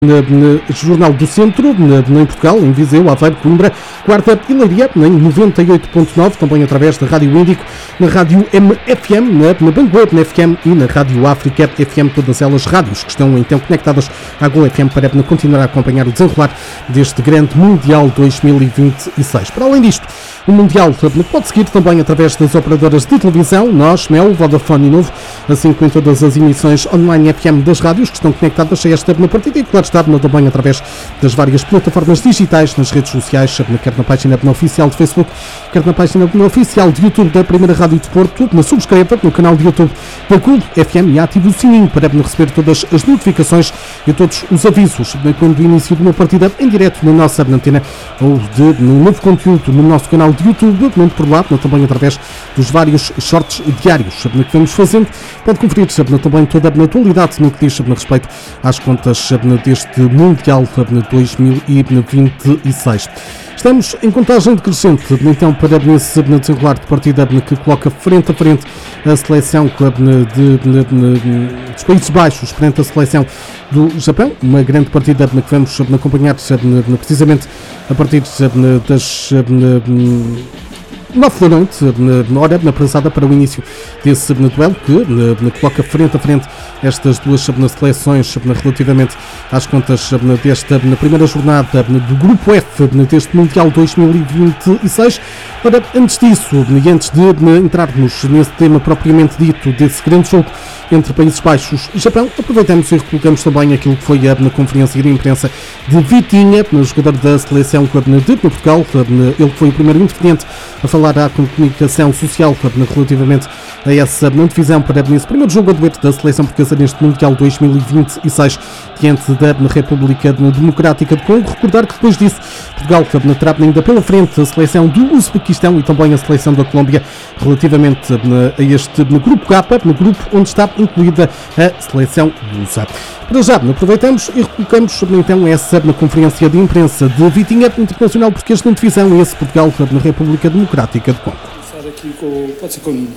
Jornal do Centro, em Portugal, em Viseu, Aveiro, Coimbra, Quarta e Leiria, em 98.9, também através da Rádio Índico, na Rádio MFM, na Bangweb, na FM e na Rádio África FM, todas elas rádios que estão então conectadas à Gol FM para continuar a acompanhar o desenrolar deste grande Mundial 2026. Para além disto, o Mundial pode seguir também através das operadoras de televisão, nós, Mel, Vodafone e Novo, assim como em todas as emissões online FM das rádios que estão conectadas a esta partida e, claro, está também através das várias plataformas digitais, nas redes sociais, quer na página oficial de Facebook, quer na página oficial de YouTube da Primeira Rádio de Porto, subscreva no canal de YouTube da Gol FM e ative o sininho para receber todas as notificações e todos os avisos quando o início de uma partida em direto na nossa antena ou de um novo conteúdo no nosso canal de YouTube, muito por lá, também através dos vários shorts diários que vamos fazendo. Pode conferir também toda a atualidade no que diz respeito às contas deste Mundial 2026. Estamos em contagem decrescente, então, para esse desenrolar de partida que coloca frente a frente a seleção dos Países Baixos, frente à seleção do Japão. Uma grande partida que vamos acompanhar precisamente a partir das 9 da noite, na hora atrasada para o início desse duelo que coloca frente a frente estas duas seleções relativamente às contas desta primeira jornada do Grupo F deste Mundial 2026. Ora, antes disso e antes de entrarmos nesse tema propriamente dito desse grande jogo entre Países Baixos e Japão, aproveitamos e recolocamos também aquilo que foi na conferência de imprensa de Vitinha, jogador da seleção de Portugal. Ele foi o primeiro interveniente a falar à comunicação social relativamente a essa divisão para esse primeiro jogo a dueto da seleção portuguesa neste Mundial 2026 diante da República Democrática de Congo. Recordar que depois disso Portugal terá ainda pela frente a seleção do Uzbequistão e também a seleção da Colômbia relativamente a este grupo K, no grupo onde está incluída a seleção lusa. Para já, aproveitamos e recolocamos então essa na conferência de imprensa de Vitinha, internacional português na divisão, esse Portugal na República Democrática de Congo. Pode ser com...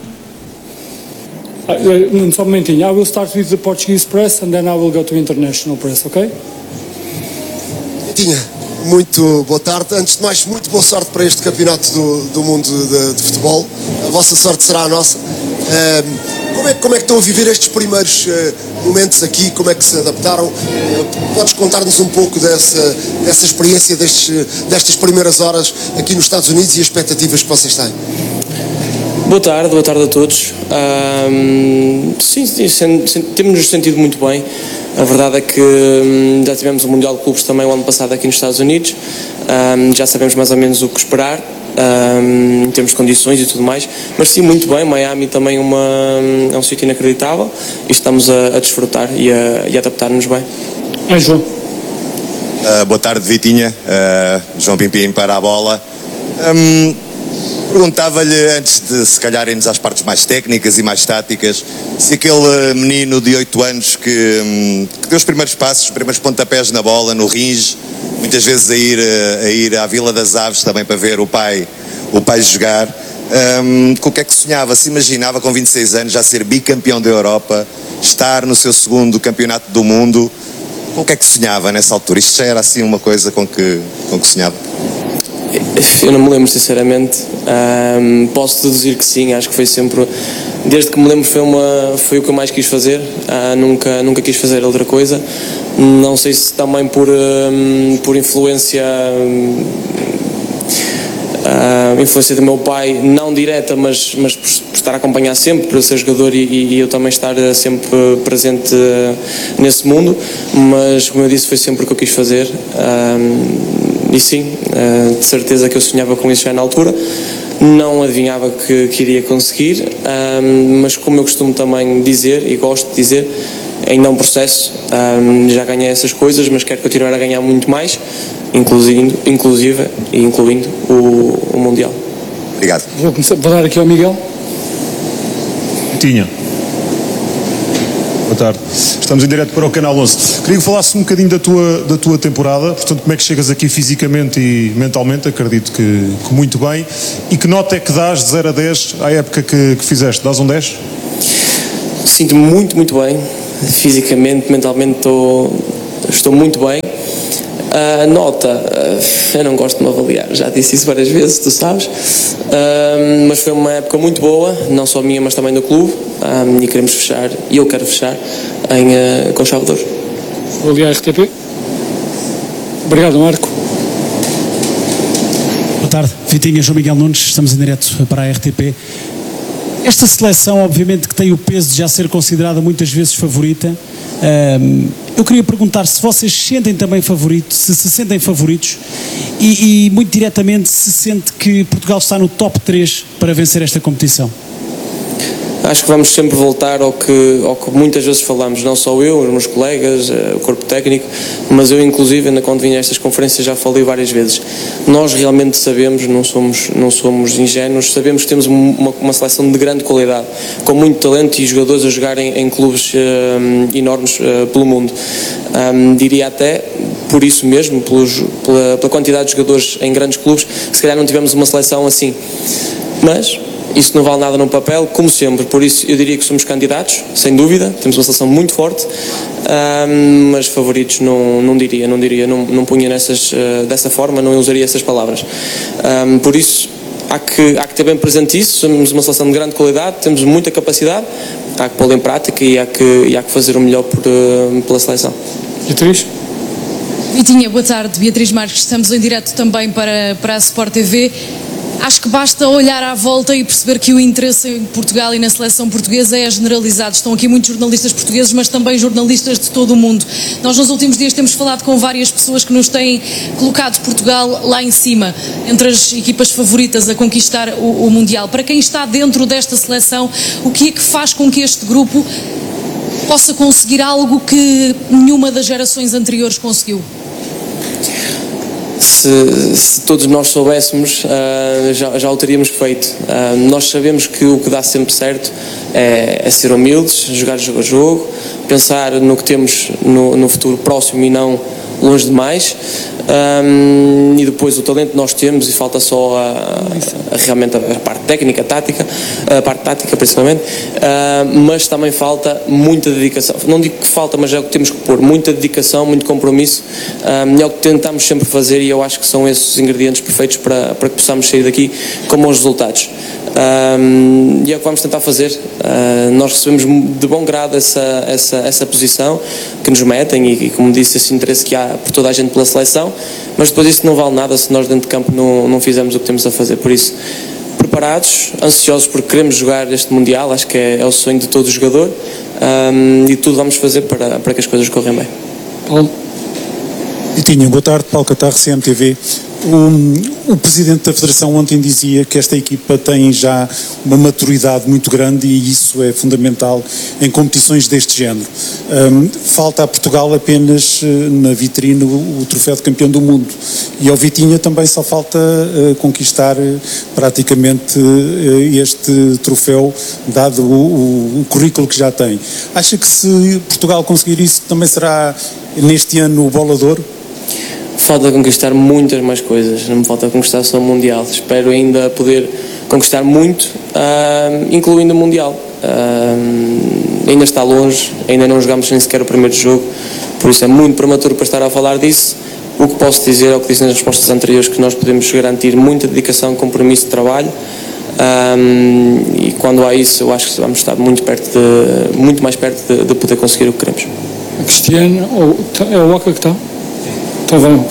só um momentinho. I will start with the Portuguese press and then I will go to international press, ok? Vitinha, muito boa tarde. Antes de mais, muito boa sorte para este campeonato do mundo de futebol. A vossa sorte será a nossa. Como é que estão a viver estes primeiros momentos aqui? Como é que se adaptaram? Podes contar-nos um pouco dessa experiência destas primeiras horas aqui nos Estados Unidos e as expectativas que vocês têm? Boa tarde a todos. Sim, temos-nos sentido muito bem. A verdade é que já tivemos o Mundial de Clubes também o ano passado aqui nos Estados Unidos. Já sabemos mais ou menos o que esperar, em termos de condições e tudo mais. Mas sim, muito bem. Miami também é um sítio inacreditável e estamos a desfrutar e a adaptar-nos bem. João. Boa tarde, Vitinha. João Pimpim para a bola. Perguntava-lhe, antes de se calhar irmos às partes mais técnicas e mais táticas, se aquele menino de 8 anos que deu os primeiros passos, os primeiros pontapés na bola, no ringe, muitas vezes a ir à Vila das Aves também para ver o pai jogar, com o que é que sonhava? Se imaginava com 26 anos já ser bicampeão da Europa, estar no seu segundo campeonato do mundo, com o que é que sonhava nessa altura? Isto já era assim uma coisa com que sonhava? Eu não me lembro, sinceramente. Posso deduzir que sim, acho que foi sempre, desde que me lembro, foi o que eu mais quis fazer. Nunca quis fazer outra coisa. Não sei se também por influência do meu pai, não direta, mas por estar a acompanhar sempre, por ser jogador e eu também estar sempre presente nesse mundo. Mas, como eu disse, foi sempre o que eu quis fazer. E sim, de certeza que eu sonhava com isso já na altura. Não adivinhava que iria conseguir, mas como eu costumo também dizer e gosto de dizer, ainda é um processo. Já ganhei essas coisas, mas quero continuar a ganhar muito mais, incluindo o Mundial. Obrigado. Vou dar aqui ao Miguel. Tinha. Boa tarde. Estamos em direto para o Canal 11. Queria que falasse um bocadinho da tua temporada, portanto, como é que chegas aqui fisicamente e mentalmente, acredito que muito bem, e que nota é que dás de 0 a 10 à época que fizeste? Dás um 10? Sinto-me muito bem, fisicamente, mentalmente estou muito bem. A nota, eu não gosto de me avaliar, já disse isso várias vezes, tu sabes, mas foi uma época muito boa, não só minha, mas também do clube, e queremos fechar, e eu quero fechar, com chave de ouro. Vou ligar a RTP. Obrigado, Marco. Boa tarde, Vitinha, João Miguel Nunes, estamos em direto para a RTP. Esta seleção, obviamente, que tem o peso de já ser considerada muitas vezes favorita. Eu queria perguntar se vocês se sentem também favoritos, se sentem favoritos e muito diretamente, se sente que Portugal está no top 3 para vencer esta competição. Acho que vamos sempre voltar ao que muitas vezes falamos, não só eu, os meus colegas, o corpo técnico, mas eu inclusive, ainda quando vim a estas conferências, já falei várias vezes. Nós realmente sabemos, não somos ingênuos, sabemos que temos uma seleção de grande qualidade, com muito talento e jogadores a jogarem em clubes enormes pelo mundo. Diria até, por isso mesmo, pela quantidade de jogadores em grandes clubes, que se calhar não tivemos uma seleção assim. Mas isso não vale nada no papel, como sempre, por isso eu diria que somos candidatos, sem dúvida, temos uma seleção muito forte, mas favoritos não diria, não punha dessa forma, não usaria essas palavras. Por isso há que ter bem presente isso, somos uma seleção de grande qualidade, temos muita capacidade, há que pô-la em prática e há que fazer o melhor pela seleção. Beatriz? Vitinha, boa tarde, Beatriz Marques, estamos em direto também para a Sport TV. Acho que basta olhar à volta e perceber que o interesse em Portugal e na seleção portuguesa é generalizado. Estão aqui muitos jornalistas portugueses, mas também jornalistas de todo o mundo. Nós nos últimos dias temos falado com várias pessoas que nos têm colocado Portugal lá em cima, entre as equipas favoritas a conquistar o Mundial. Para quem está dentro desta seleção, o que é que faz com que este grupo possa conseguir algo que nenhuma das gerações anteriores conseguiu? Se todos nós soubéssemos, já o teríamos feito. Nós sabemos que o que dá sempre certo é ser humildes, jogar jogo a jogo, pensar no que temos no futuro próximo e não longe demais. E depois o talento nós temos e falta só realmente a parte técnica, a tática, a parte tática principalmente, mas também falta muita dedicação. Não digo que falta, mas é o que temos que pôr, muita dedicação, muito compromisso, é o que tentamos sempre fazer e eu acho que são esses os ingredientes perfeitos para que possamos sair daqui com bons resultados. E é o que vamos tentar fazer. Nós recebemos de bom grado essa posição que nos metem e como disse, esse interesse que há por toda a gente pela seleção, mas depois isso não vale nada se nós dentro de campo não fizermos o que temos a fazer. Por isso, preparados, ansiosos porque queremos jogar este Mundial, acho que é o sonho de todo o jogador, e tudo vamos fazer para que as coisas corram bem. Paulo? Vitinho, boa tarde, Paulo Catarro, CMTV. O Presidente da Federação ontem dizia que esta equipa tem já uma maturidade muito grande e isso é fundamental em competições deste género. Falta a Portugal apenas na vitrine o troféu de campeão do mundo e ao Vitinha também só falta conquistar praticamente este troféu, dado o currículo que já tem. Acha que se Portugal conseguir isso também será neste ano o Bola de Ouro? Falta conquistar muitas mais coisas, não me falta conquistar só o Mundial. Espero ainda poder conquistar muito, incluindo o Mundial. Ainda está longe, ainda não jogamos nem sequer o primeiro jogo, por isso é muito prematuro para estar a falar disso. O que posso dizer é o que disse nas respostas anteriores, que nós podemos garantir muita dedicação, compromisso de trabalho, e quando há isso eu acho que vamos estar muito mais perto de poder conseguir o que queremos. A Cristiano, é o Oca que está? Está bem.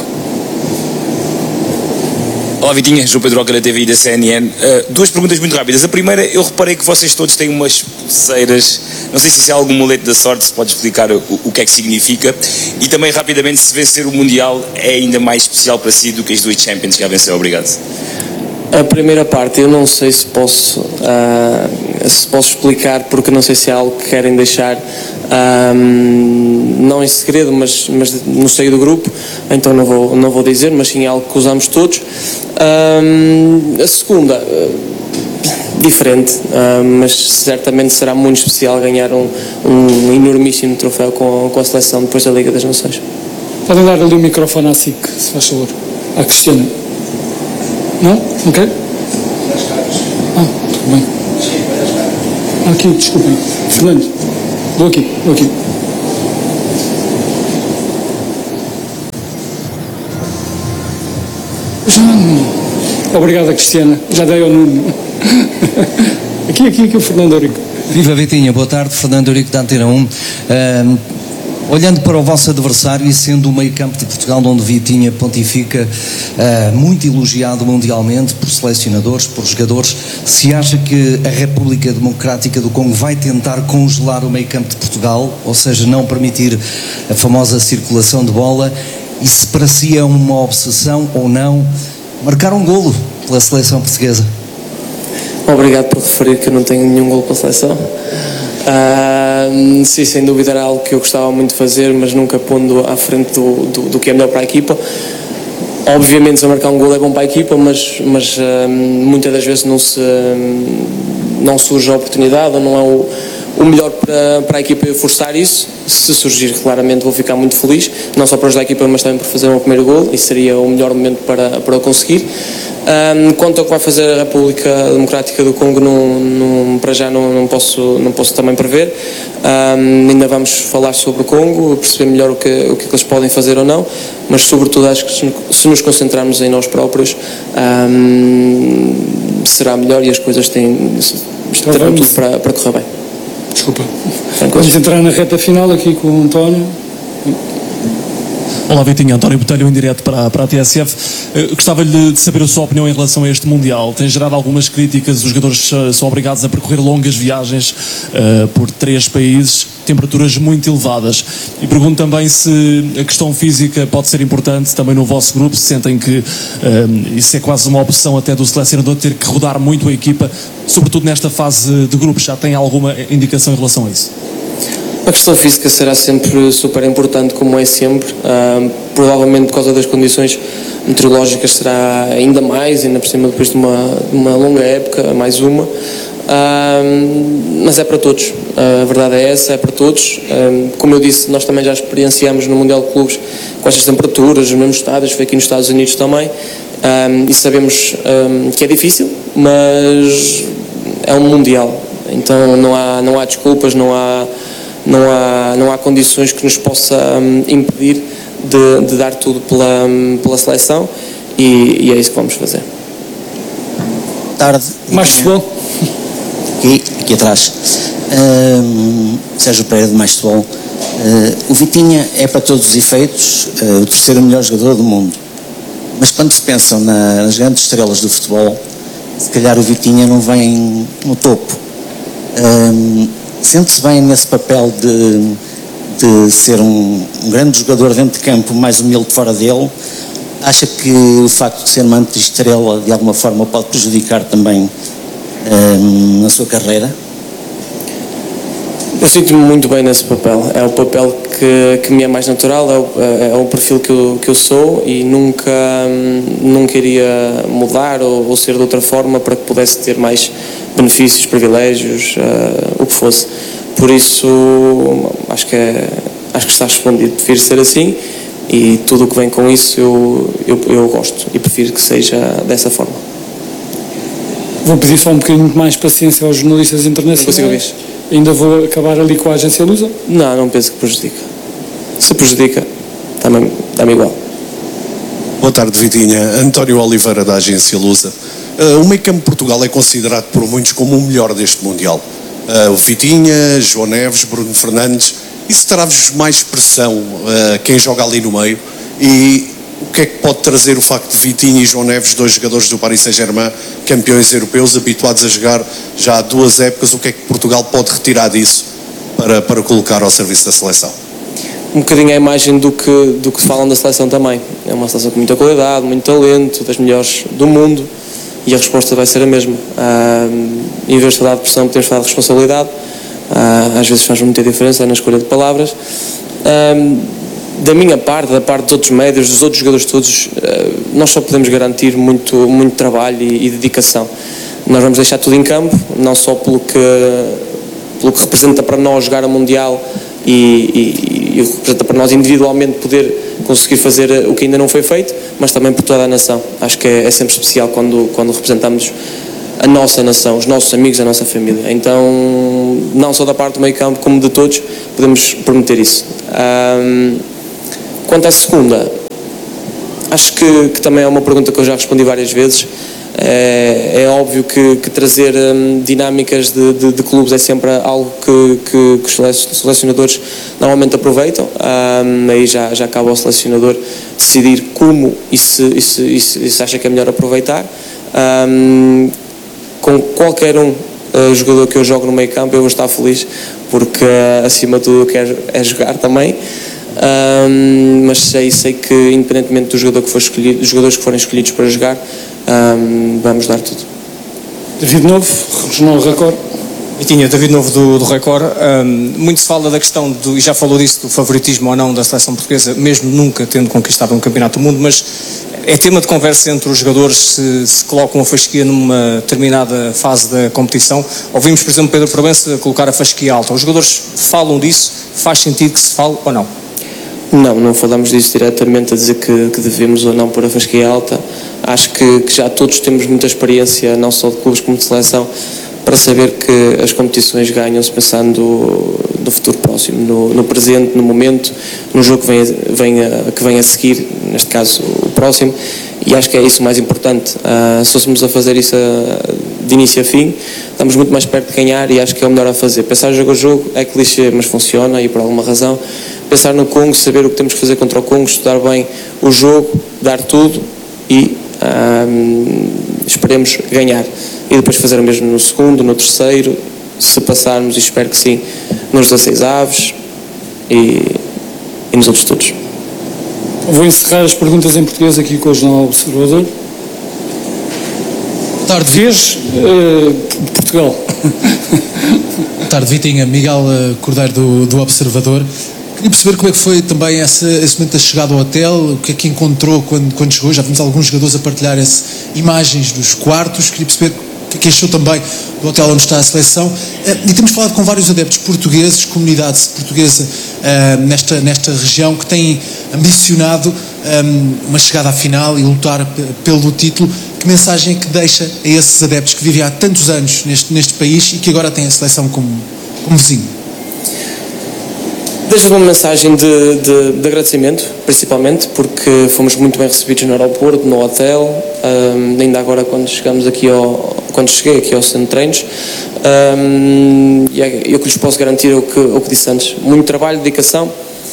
Olá Vitinha, João Pedro Oca da TV e da CNN. Duas perguntas muito rápidas. A primeira, eu reparei que vocês todos têm umas pulseiras, não sei se isso é algum mulete da sorte, se pode explicar o que é que significa, e também rapidamente, se vencer o Mundial é ainda mais especial para si do que as duas Champions que já venceu. Obrigado. A primeira parte eu não sei se posso explicar, porque não sei se é algo que querem deixar não em segredo, mas no seio do grupo, então não vou dizer, mas sim algo que usamos todos. A segunda, diferente, mas certamente será muito especial ganhar um enormíssimo troféu com a seleção depois da Liga das Nações. Podem dar ali o microfone à SIC, se faz favor. À Cristiana. Não? Não quer? Tudo bem. Aqui, desculpem. Fernando. Vou aqui. Obrigado, Cristiana. Já dei ao Nuno. Aqui o Fernando Eurico. Viva Vitinha, boa tarde. Fernando Eurico da Antena 1. Olhando para o vosso adversário e sendo o meio-campo de Portugal, onde Vitinha pontifica, muito elogiado mundialmente por selecionadores, por jogadores, se acha que a República Democrática do Congo vai tentar congelar o meio-campo de Portugal, ou seja, não permitir a famosa circulação de bola, e se para si é uma obsessão ou não marcar um golo pela seleção portuguesa? Obrigado por referir que eu não tenho nenhum golo pela seleção. Sim, sem dúvida era algo que eu gostava muito de fazer, mas nunca pondo à frente do que é melhor para a equipa. Obviamente, se eu marcar um golo é bom para a equipa, mas muitas das vezes não surge a oportunidade, ou não é o melhor para a equipa eu forçar isso. Se surgir, claramente vou ficar muito feliz, não só para ajudar a equipa, mas também por fazer o meu primeiro golo, e seria o melhor momento para conseguir. Quanto ao que vai fazer a República Democrática do Congo, para já não posso também prever. Ainda vamos falar sobre o Congo, perceber melhor o que eles podem fazer ou não, mas sobretudo acho que se nos concentrarmos em nós próprios, será melhor, e as coisas terão tudo para correr bem. Desculpa. Vamos entrar na reta final aqui com o António. Olá Vitinho, António Botelho em direto para a TSF. Gostava-lhe de saber a sua opinião em relação a este Mundial. Tem gerado algumas críticas, os jogadores são obrigados a percorrer longas viagens por 3 países, temperaturas muito elevadas. E pergunto também se a questão física pode ser importante também no vosso grupo, se sentem que isso é quase uma opção até do selecionador ter que rodar muito a equipa, sobretudo nesta fase de grupos. Já tem alguma indicação em relação a isso? A questão física será sempre super importante, como é sempre. Provavelmente por causa das condições meteorológicas será ainda mais, ainda por cima depois de uma longa época, mais uma. Mas é para todos, a verdade é essa, é para todos. Como eu disse, nós também já experienciamos no Mundial de Clubes com estas temperaturas, nos mesmos estádios, foi aqui nos Estados Unidos também, e sabemos que é difícil, mas é um Mundial, então não há desculpas, não há condições que nos possa impedir de dar tudo pela seleção, e é isso que vamos fazer. Boa tarde. Mais futebol? Aqui atrás. Sérgio Pereira de Mais Futebol. O Vitinha é para todos os efeitos o terceiro melhor jogador do mundo. Mas quando se pensam nas grandes estrelas do futebol, se calhar o Vitinha não vem no topo. Sente-se bem nesse papel de ser um grande jogador dentro de campo, mais humilde fora dele? Acha que o facto de ser uma anti-estrela de alguma forma pode prejudicar também na sua carreira? Eu sinto-me muito bem nesse papel. É o papel que me é mais natural, é o perfil que eu sou, e nunca iria mudar ou ser de outra forma para que pudesse ter mais benefícios, privilégios, o que fosse. Por isso, acho que está respondido. Prefiro ser assim, e tudo o que vem com isso eu gosto, e prefiro que seja dessa forma. Vou pedir só um bocadinho de mais paciência aos jornalistas internacionais. Não consigo ouvir. Ainda vou acabar ali com a agência Lusa? Não penso que prejudica. Se prejudica, dá-me igual. Boa tarde, Vitinha. António Oliveira, da agência Lusa. O meio-campo de Portugal é considerado por muitos como o melhor deste Mundial. O Vitinha, João Neves, Bruno Fernandes. Isso traz mais pressão quem joga ali no meio? E o que é que pode trazer o facto de Vitinha e João Neves, 2 jogadores do Paris Saint-Germain, campeões europeus, habituados a jogar já há 2 épocas, o que é que Portugal pode retirar disso para colocar ao serviço da seleção? Um bocadinho a imagem do que falam da seleção também. É uma seleção com muita qualidade, muito talento, das melhores do mundo, e a resposta vai ser a mesma. Em vez de falar de pressão, podemos falar de responsabilidade. Às vezes faz muita diferença na escolha de palavras. Da minha parte, da parte de outros médios, dos outros jogadores todos, nós só podemos garantir muito trabalho e dedicação. Nós vamos deixar tudo em campo, não só pelo que representa para nós jogar a Mundial e representa para nós individualmente poder conseguir fazer o que ainda não foi feito, mas também por toda a nação. Acho que é sempre especial quando representamos a nossa nação, os nossos amigos, a nossa família. Então, não só da parte do meio campo, como de todos, podemos prometer isso. Quanto à segunda, Acho que também é uma pergunta que eu já respondi várias vezes. É óbvio que trazer dinâmicas de clubes é sempre algo que os selecionadores normalmente aproveitam. Aí já cabe ao selecionador decidir como e se acha que é melhor aproveitar. Com qualquer jogador que eu jogo no meio campo eu vou estar feliz, porque acima de tudo eu quero jogar também. Mas sei que independentemente do jogador que for escolhido, dos jogadores que forem escolhidos para jogar, vamos dar tudo. David Novo, Regional Record. Vitinha, David Novo do Record. Muito se fala da questão, e já falou disso, do favoritismo ou não da seleção portuguesa, mesmo nunca tendo conquistado um campeonato do mundo, mas é tema de conversa entre os jogadores se colocam a fasquia numa determinada fase da competição. Ouvimos, por exemplo, Pedro Proença colocar a fasquia alta. Os jogadores falam disso? Faz sentido que se fale ou não? Não falamos disso diretamente a dizer que devemos ou não pôr a fasquia alta. Acho que já todos temos muita experiência, não só de clubes como de seleção, para saber que as competições ganham-se pensando no futuro próximo, no presente, no momento, no jogo que vem a seguir, neste caso o próximo, e acho que é isso o mais importante. Se fôssemos a fazer isso de início a fim, estamos muito mais perto de ganhar, e acho que é o melhor a fazer. Pensar jogo a jogo é clichê, mas funciona, e por alguma razão. Pensar no Congo, saber o que temos que fazer contra o Congo, estudar bem o jogo, dar tudo e esperemos ganhar. E depois fazer o mesmo no segundo, no terceiro, se passarmos, e espero que sim, nos 16 aves e nos outros todos. Vou encerrar as perguntas em português aqui com o Jornal Observador. Boa tarde. Vês Portugal. Boa tarde, Vitinha. Miguel Cordeiro do Observador. Queria perceber como é que foi também esse momento da chegada ao hotel, o que é que encontrou quando chegou. Já vimos alguns jogadores a partilhar imagens dos quartos. Queria perceber o que achou também do hotel onde está a seleção. E temos falado com vários adeptos portugueses, comunidade portuguesa nesta região, que têm ambicionado uma chegada à final e lutar pelo título. Que mensagem é que deixa a esses adeptos que vivem há tantos anos neste país e que agora têm a seleção como vizinho? Deixo uma mensagem de agradecimento, principalmente, porque fomos muito bem recebidos no aeroporto, no hotel, ainda agora quando cheguei aqui ao centro de treinos, e eu que lhes posso garantir o que disse antes: muito trabalho, dedicação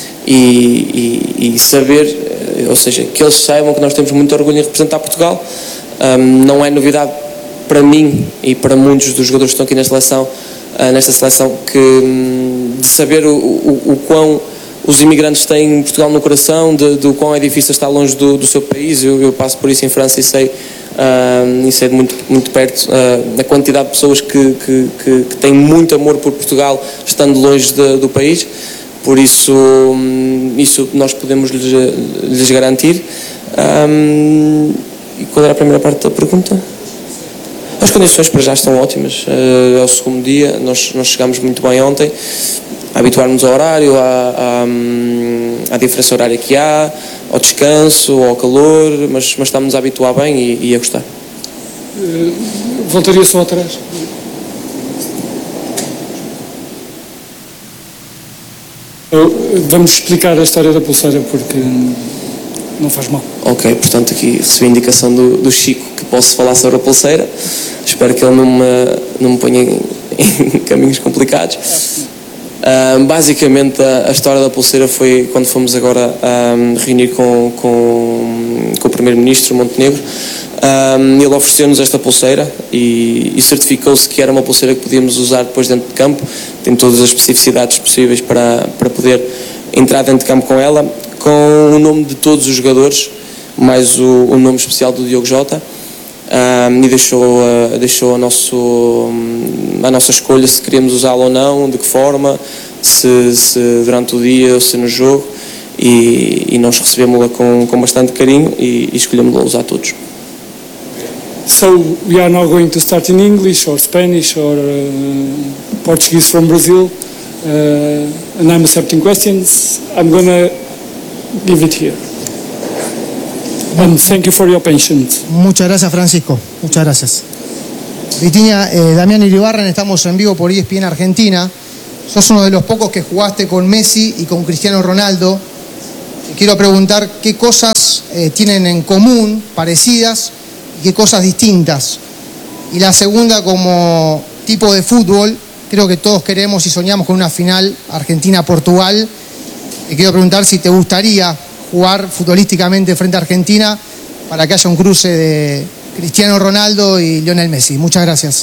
e saber, ou seja, que eles saibam que nós temos muito orgulho em representar Portugal. Não é novidade para mim e para muitos dos jogadores que estão aqui nesta seleção, de saber o quão os imigrantes têm Portugal no coração, do quão é difícil estar longe do seu país. Eu passo por isso em França e sei de muito perto a quantidade de pessoas que têm muito amor por Portugal estando longe do país. Por isso nós podemos lhes garantir. E qual era a primeira parte da pergunta? As condições para já estão ótimas. É o segundo dia, nós chegámos muito bem ontem, a habituar-nos ao horário, à diferença horária que há, ao descanso, ao calor, mas estamos a habituar bem e a gostar. Voltaria só atrás. Vamos explicar a história da pulseira, porque não faz mal. Ok, portanto aqui recebi a indicação do Chico que posso falar sobre a pulseira. Espero que ele não me ponha em caminhos complicados. Basicamente a história da pulseira foi quando fomos agora reunir com o Primeiro-Ministro Montenegro. Ele ofereceu-nos esta pulseira e certificou-se que era uma pulseira que podíamos usar depois dentro de campo. Tem todas as especificidades possíveis para poder entrar dentro de campo com ela, com o nome de todos os jogadores, mais o nome especial do Diogo Jota, e deixou a nossa escolha se queríamos usá-la ou não, de que forma, se durante o dia ou se no jogo, e nós recebemos-la com bastante carinho e escolhemos-la usar todos. So we are now going to start in English or Spanish or Portuguese from Brazil, and I'm accepting questions. I'm gonna give it here. And thank you for your patience. Muchas gracias, Francisco. Muchas gracias. Vitinha, Damián Iribarren, estamos en vivo por ESPN Argentina. Sos uno de los pocos que jugaste con Messi y con Cristiano Ronaldo. quiero preguntar qué cosas tienen en común, parecidas, y qué cosas distintas. Y la segunda, como tipo de fútbol, creo que todos queremos y soñamos con una final Argentina-Portugal. Y quiero preguntar si te gustaría jugar futbolísticamente frente a Argentina para que haya un cruce de Cristiano Ronaldo y Lionel Messi. Muchas gracias.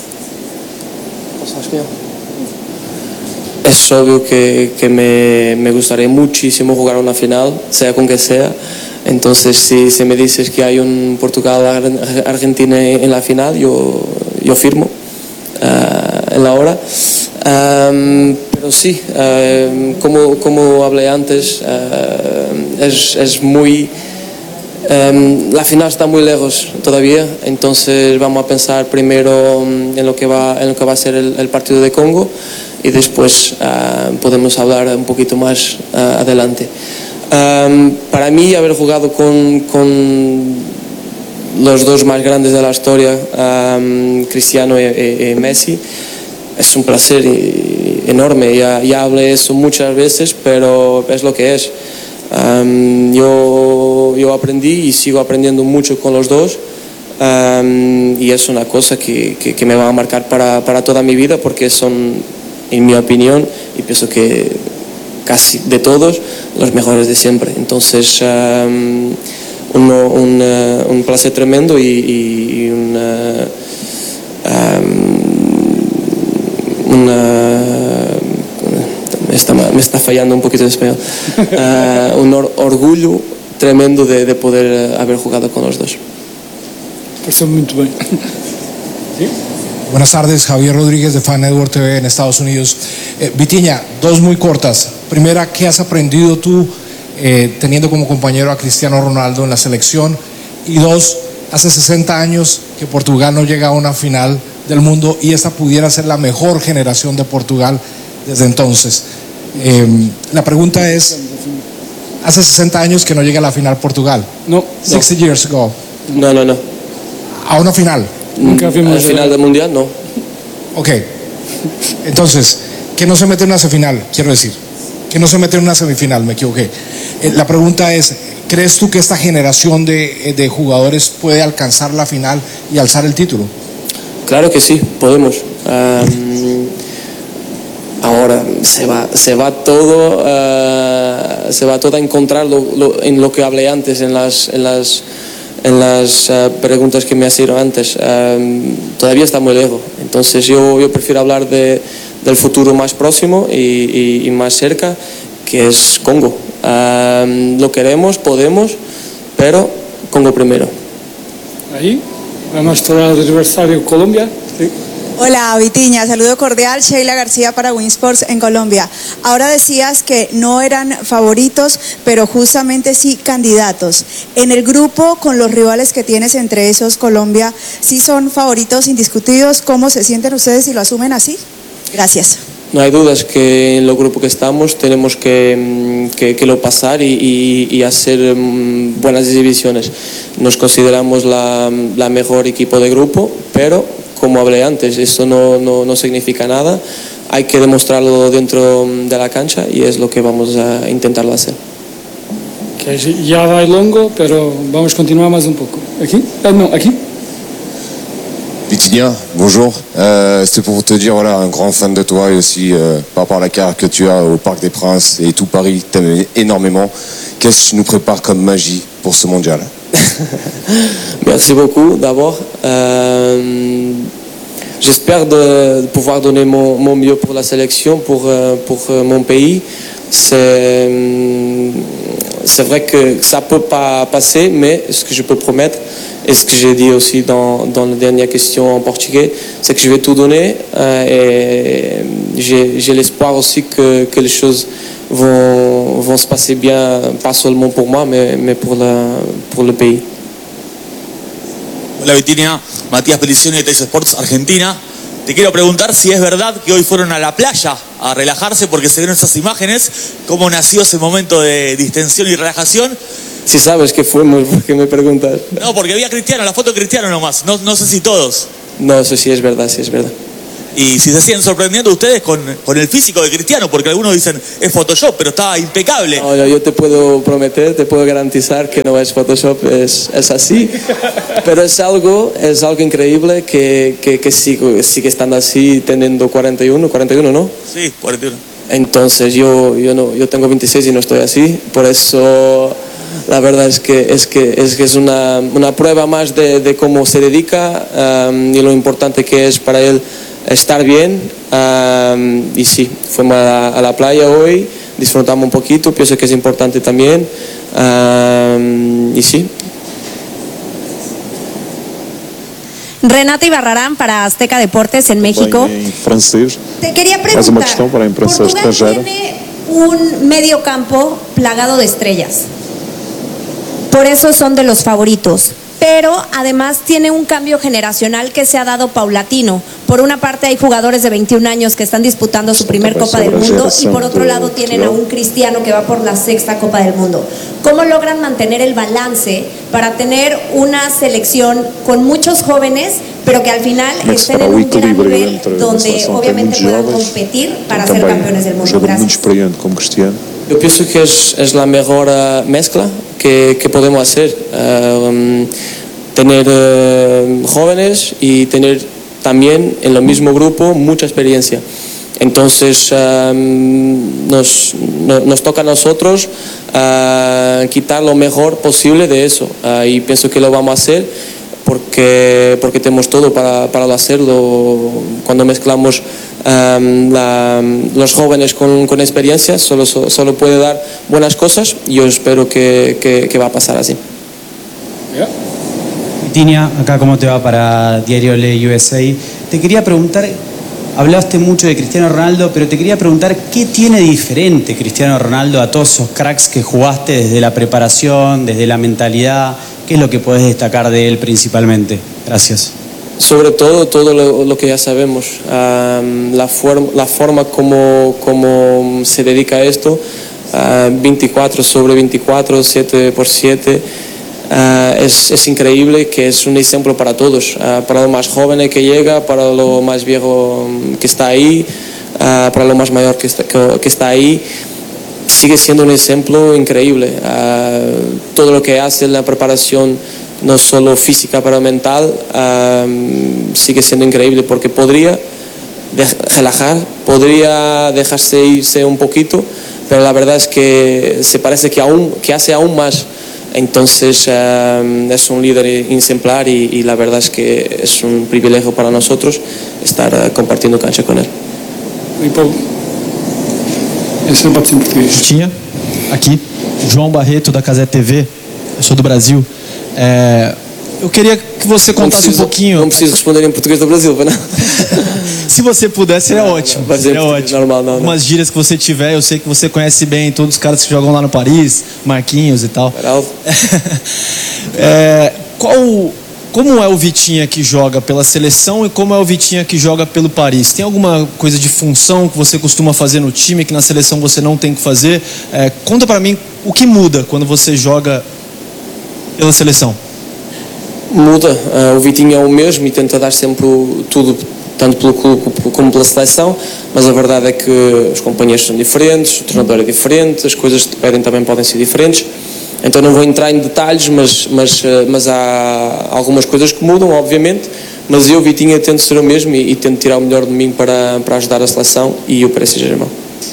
Es obvio que me gustaría muchísimo jugar una final, sea con que sea. Entonces, si me dices que hay un Portugal-Argentina en la final, yo firmo en la hora. Pero sí, como hablé antes, es muy... la final está muy lejos todavía, entonces vamos a pensar primero en lo que va a ser el partido de Congo y después podemos hablar un poquito más adelante. Para mí, haber jugado con los dos más grandes de la historia, Cristiano y Messi, es un placer enorme. Ya hablé eso muchas veces, pero es lo que es. Yo aprendí y sigo aprendiendo mucho con los dos, y es una cosa que me va a marcar para toda mi vida, porque son, en mi opinión, y pienso que casi de todos, los mejores de siempre. Entonces, un placer tremendo y me está fallando un poquito el español. Un orgullo tremendo de poder haber jugado con los dos. Está muy bien. ¿Sí? Buenas tardes, Javier Rodríguez de Fan Network TV en Estados Unidos. Vitinha, dos muy cortas. Primera, ¿qué has aprendido tú teniendo como compañero a Cristiano Ronaldo en la selección? Y dos, hace 60 años que Portugal no llega a una final del mundo y esta pudiera ser la mejor generación de Portugal desde entonces. La pregunta es, hace 60 años que no llega a la final Portugal. No. 60 years ago. No. A una final. Nunca fuimos a la final del mundial, no. Ok. Entonces, que no se mete en una semifinal, quiero decir. Que no se mete en una semifinal, me equivoqué. La pregunta es, ¿crees tú que esta generación de jugadores puede alcanzar la final y alzar el título? Claro que sí, podemos. Ahora se va todo a encontrar en lo que hablé antes, en las preguntas que me hicieron antes. Todavía está muy lejos, entonces yo prefiero hablar del futuro más próximo y más cerca, que es Congo. Lo queremos, podemos, pero Congo primero. Ahí, a nuestro adversario Colombia. Sí. Hola, Vitinha, saludo cordial, Sheila García para Winsports en Colombia. Ahora decías que no eran favoritos, pero justamente sí candidatos. En el grupo, con los rivales que tienes, entre esos Colombia, ¿sí son favoritos indiscutidos? ¿Cómo se sienten ustedes si lo asumen así? Gracias. No hay dudas que en el grupo que estamos tenemos que lo pasar y hacer buenas exhibiciones. Nos consideramos la mejor equipo de grupo, pero como hablé antes, esto no significa nada. Hay que demostrarlo dentro de la cancha y es lo que vamos a intentarlo hacer. Que ya va longo, pero vamos a continuar más un poco. ¿Aquí? No, aquí. Vitinha, bonjour. C'était pour te dire, voilà, un grand fan de toi et aussi par rapport à la carrière que tu as au Parc des Princes et tout Paris t'aime énormément. Qu'est-ce que tu nous prépares comme magie pour ce mondial? Merci beaucoup d'abord. J'espère de pouvoir donner mon mieux pour la sélection, pour mon pays. C'est vrai que ça peut pas passer, mais ce que je peux promettre, et ce que j'ai dit aussi dans la dernière question en portugais, c'est que je vais tout donner et j'ai l'espoir aussi que les choses vont se passer bien, pas seulement pour moi, mais pour le pays. Hola Vitinha, Matías Pelicioni de Teis Sports Argentina. Te quiero preguntar si es verdad que hoy fueron a la playa a relajarse porque se vieron esas imágenes. ¿Cómo nació ese momento de distensión y relajación? Si sabes que fuimos, ¿por qué me preguntas? No, porque vi a Cristiano, la foto de Cristiano nomás. No sé si todos. No, eso sí es verdad, sí es verdad. Y si se siguen sorprendiendo ustedes con el físico de Cristiano, porque algunos dicen es Photoshop, pero está impecable. No, yo te puedo prometer, te puedo garantizar que no es Photoshop, es así. Pero es algo increíble que sigue estando así, teniendo 41, ¿no? Sí, 41. Entonces yo tengo 26 y no estoy así, por eso la verdad es que es una prueba más de cómo se dedica y lo importante que es para él estar bien. Y sí, fuimos a la playa hoy, disfrutamos un poquito, pienso que es importante también. Y sí. Renata Ibarrarán para Azteca Deportes en México. Em francês. Te quería Mais uma preguntar, questão para a imprensa Portugal estrangeira. tiene un medio campo plagado de estrellas. Por eso son de los favoritos. Pero además tiene un cambio generacional que se ha dado paulatino. Por una parte hay jugadores de 21 años que están disputando su primer Copa del Mundo y por otro lado tienen a un Cristiano que va por la 6ª Copa del Mundo. ¿Cómo logran mantener el balance para tener una selección con muchos jóvenes, pero que al final estén en un gran nivel donde obviamente puedan competir para ser campeones del mundo? Muito experiente como Cristiano. Yo pienso que es la mejor mezcla que podemos hacer. Tener jóvenes y tener también en el mismo grupo mucha experiencia. Entonces nos toca a nosotros quitar lo mejor posible de eso. Y pienso que lo vamos a hacer porque tenemos todo para hacerlo. Cuando mezclamos los jóvenes con experiencia solo puede dar buenas cosas y yo espero que va a pasar así. Vitinha, acá cómo te va para Diario Le USA. Te quería preguntar, hablaste mucho de Cristiano Ronaldo, pero te quería preguntar qué tiene diferente Cristiano Ronaldo a todos esos cracks que jugaste desde la preparación, desde la mentalidad. ¿Qué es lo que podés destacar de él principalmente? Gracias. Sobre todo lo que ya sabemos, la forma como se dedica a esto, 24/24, 7x7, es increíble, que es un ejemplo para todos, para lo más joven que llega, para lo más viejo que está ahí, para lo más mayor que está ahí. Sigue siendo un ejemplo increíble. Todo lo que hace en la preparación, no solo física pero mental, sigue siendo increíble, porque podría relajar, podría dejarse irse un poquito, pero la verdad es que se parece que hace aún más. Entonces es un líder ejemplar y la verdad es que es un privilegio para nosotros estar compartiendo cancha con él. Tinha aqui, João Barreto da Casé TV, eu sou do Brasil. Eu queria que você contasse um pouquinho. Não preciso responder em português do Brasil, não? Se você puder, seria ótimo. Seria ótimo. Normal, não. Algumas gírias que você tiver, eu sei que você conhece bem todos os caras que jogam lá no Paris, Marquinhos e tal. Como é o Vitinha que joga pela seleção e como é o Vitinha que joga pelo Paris? Tem alguma coisa de função que você costuma fazer no time que na seleção você não tem que fazer? Conta pra mim o que muda quando você joga pela seleção. Muda, o Vitinho é o mesmo e tenta dar sempre tudo, tanto pelo clube como pela seleção, mas a verdade é que os companheiros são diferentes, o treinador é diferente, as coisas que te pedem também podem ser diferentes. Então não vou entrar em detalhes, mas há algumas coisas que mudam, obviamente, mas eu, Vitinha, tento ser o mesmo e tento tirar o melhor de mim para ajudar a seleção e o Paris Saint-Germain.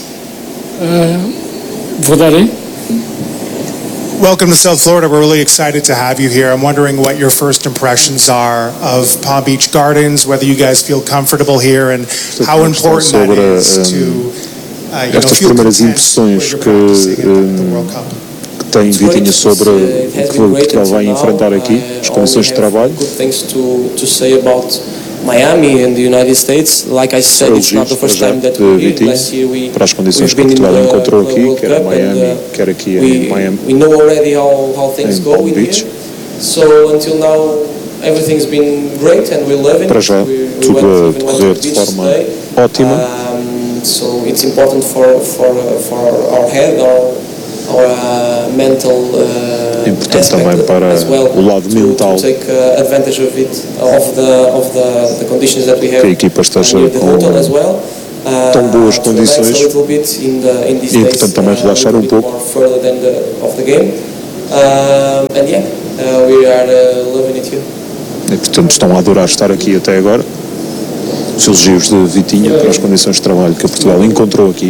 Vou dar aí. Welcome to South Florida. We're really excited to have you here. I'm wondering what your first impressions are of Palm Beach Gardens, whether you guys feel comfortable here and how important that is to estas primeiras impressões que tem Vitinha sobre o que Portugal vai enfrentar aqui, as condições de trabalho. Miami and the United States, like I said, it's not the first time that we're here. Last year para as condições que Portugal encontrou aqui, quer em Miami, quer aqui em Miami. We know already how things go in here. So until now everything's been great and we're loving it. Para já tudo a decorrer de forma ótima. So it's important for our head, our mental importante também para o lado mental, que a equipa esteja com tão boas condições e, portanto, também relaxar um pouco. E, portanto, estão a adorar estar aqui até agora. Os elogios de Vitinha para as condições de trabalho que Portugal encontrou aquí.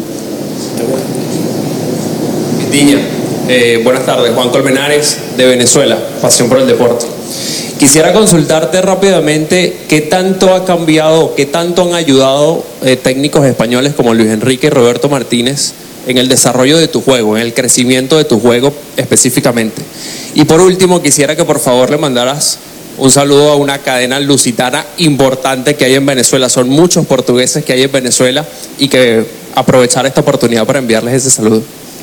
Vitinha, buenas tardes, Juan Colmenares de Venezuela, Pasión por el Deporte. Quisiera consultarte rápidamente qué tanto ha cambiado, qué tanto han ayudado técnicos españoles como Luis Enrique y Roberto Martínez en el desarrollo de tu juego, en el crecimiento de tu juego específicamente. Y por último, quisiera que por favor le mandaras un saludo a una cadena lusitana importante que hay en Venezuela. Son muchos portugueses que hay en Venezuela y que aprovechar esta oportunidad para enviarles ese saludo.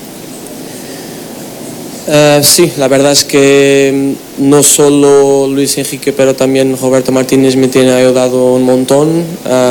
Sí, la verdad es que no solo Luis Enrique, pero también Roberto Martínez me tiene ayudado un montón.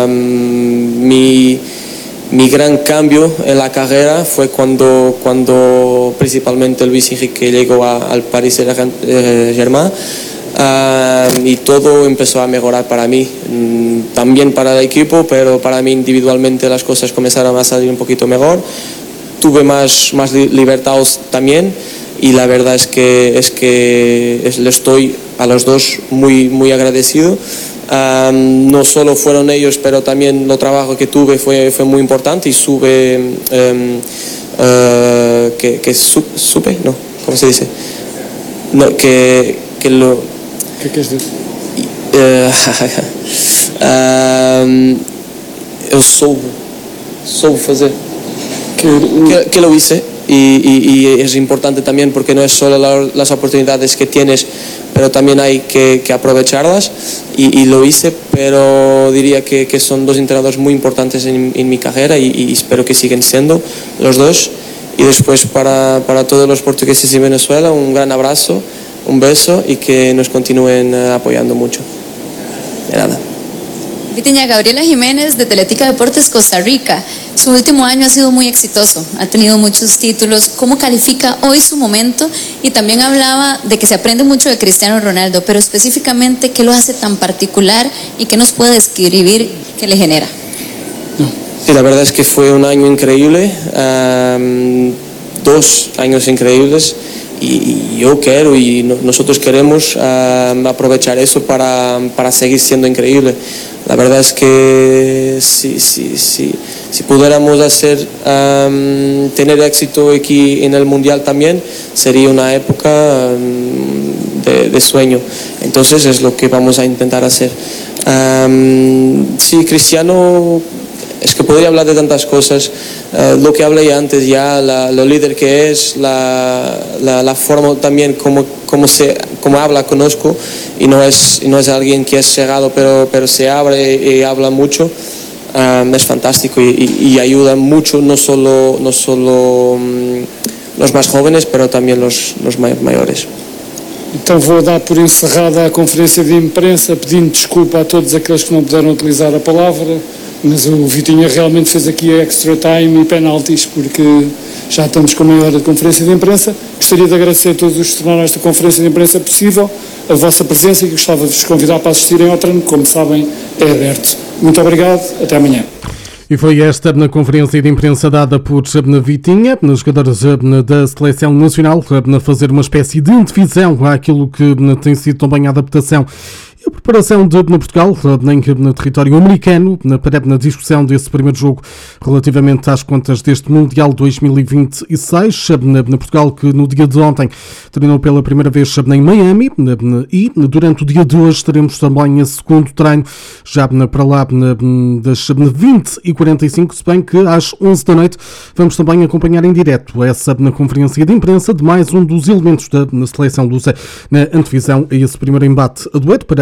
Mi gran cambio en la carrera fue cuando principalmente Luis Enrique llegó al Paris Saint-Germain. Y todo empezó a mejorar para mí, también para el equipo, pero para mí individualmente las cosas comenzaron a salir un poquito mejor. Tuve más libertad también, y la verdad es que le estoy a los dos muy agradecido. No solo fueron ellos, pero también el trabajo que tuve fue muy importante, y supe, no, ¿cómo se dice? No, que lo... ¿Qué quieres decir? Eu soube fazer que lo hice, y es importante también porque no es solo las oportunidades que tienes, pero también hay que aprovecharlas, y lo hice, pero diría que son dos entrenadores muy importantes en mi carrera, y espero que siguen siendo los dos. Y después para todos los portugueses de Venezuela, un gran abrazo, un beso, y que nos continúen apoyando mucho. De nada. Vitinha, Gabriela Jiménez de Teletica Deportes Costa Rica. Su último año ha sido muy exitoso, ha tenido muchos títulos. ¿Cómo califica hoy su momento? Y también hablaba de que se aprende mucho de Cristiano Ronaldo, pero específicamente, ¿qué lo hace tan particular y qué nos puede describir que le genera? Sí, la verdad es que fue un año increíble, 2 años increíbles, y yo quiero, y nosotros queremos aprovechar eso para seguir siendo increíble. La verdad es que si pudiéramos tener éxito aquí en el Mundial también, sería una época de sueño. Entonces es lo que vamos a intentar hacer. Sí, Cristiano, es que podría hablar de tantas cosas, lo que hablé antes ya, lo líder que es, la forma también como habla, conozco, y no es alguien que es cerrado, pero se abre y habla mucho. Es fantástico, y ayuda mucho, no solo los más jóvenes, pero también los mayores. Então vou dar por encerrada a conferência de imprensa, pedindo desculpa a todos aqueles que não puderam utilizar a palavra, mas o Vitinha realmente fez aqui extra time e penaltis, porque já estamos com meia hora de conferência de imprensa. Gostaria de agradecer a todos os que tornaram esta conferência de imprensa possível, a vossa presença, e gostava de vos convidar para assistirem ao treino, como sabem, é aberto. Muito obrigado, até amanhã. E foi esta na conferência de imprensa dada por Vitinha, nos jogadores da Seleção Nacional, a fazer uma espécie de antevisão àquilo que tem sido também a adaptação e a preparação de Portugal no território americano para a discussão desse primeiro jogo relativamente às contas deste Mundial 2026. Portugal, que no dia de ontem treinou pela primeira vez em Miami, e durante o dia de hoje teremos também a segundo treino já para lá das 20h45, se bem que às 11 da noite vamos também acompanhar em direto essa conferência de imprensa de mais um dos elementos da Seleção Lusa na antevisão a esse primeiro embate a dueto para